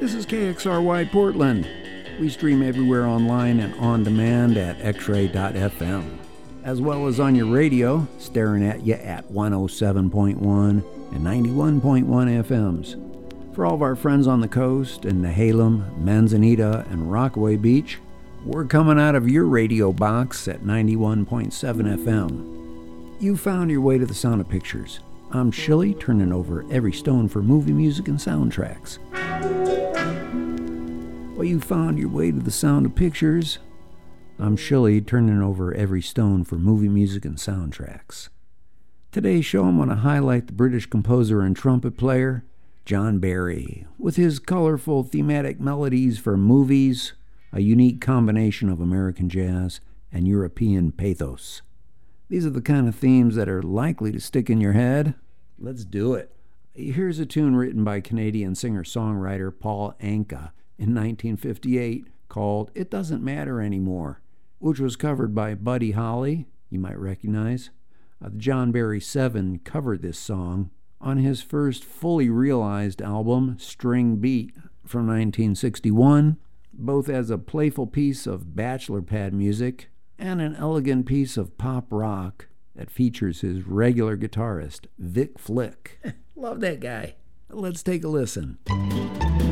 This is KXRY Portland. We stream everywhere online and on demand at xray.fm, as well as on your radio, staring at you at 107.1 and 91.1 FMs. For all of our friends on the coast in Nehalem, Manzanita, and Rockaway Beach, we're coming out of your radio box at 91.7 FM. You found your way to the Sound of Pictures. I'm Shilly, turning over every stone for movie music and soundtracks. Well, you found your way to the Sound of Pictures. I'm Shilly, turning over every stone for movie music and soundtracks. Today's show, I'm going to highlight the British composer and trumpet player, John Barry, with his colorful thematic melodies for movies, a unique combination of American jazz and European pathos. These are the kind of themes that are likely to stick in your head. Let's do it. Here's a tune written by Canadian singer-songwriter Paul Anka in 1958 called It Doesn't Matter Anymore, which was covered by Buddy Holly, you might recognize. The John Barry 7 covered this song on his first fully realized album, String Beat, from 1961, both as a playful piece of bachelor pad music and an elegant piece of pop rock that features his regular guitarist, Vic Flick. Love that guy. Let's take a listen.